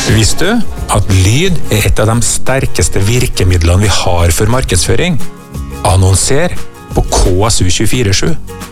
Visste du at lyd et av de sterkeste virkemidlene vi har for markedsføring? Annonser på KSU 24/7.